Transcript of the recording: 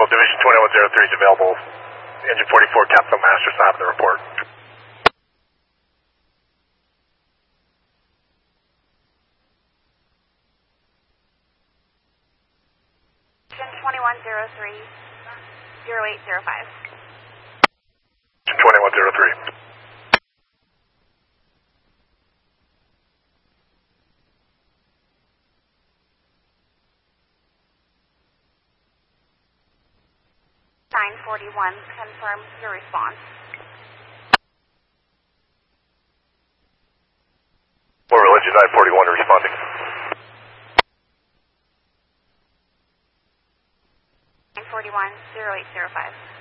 Division 2103 is available. Engine 44, Captain Master, stop in the report. Engine 2103, 0805. Engine 2103. Confirm your response. More Religion 941 responding. 941, 0805.